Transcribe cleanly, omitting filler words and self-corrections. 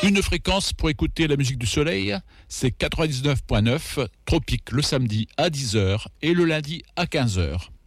Une fréquence pour écouter la musique du soleil, c'est 99.9, Tropique le samedi à 10h et le lundi à 15h.